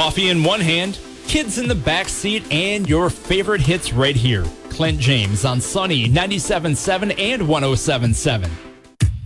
Coffee in one hand, kids in the back seat, and your favorite hits right here. Clint James on Sunny 97.7 and 107.7.